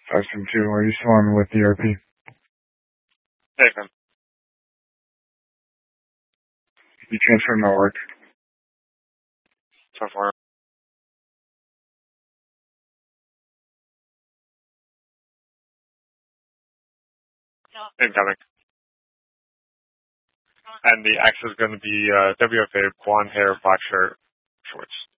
572, are you still on with ERP? Nathan. You transfer network. So far. Incoming. And the X is going to be WFA, blonde hair, black shirt, shorts.